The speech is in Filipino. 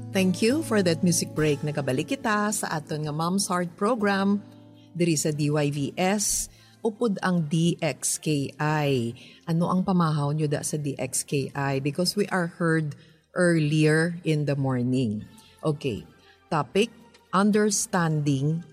Thank you for that music break. Nakabalik kita sa aton nga Mom's Heart program diri sa DYVS upod ang DXKI. Ano ang pamahaw nyo da sa DXKI? Because we are heard earlier in the morning. Okay, topic, understanding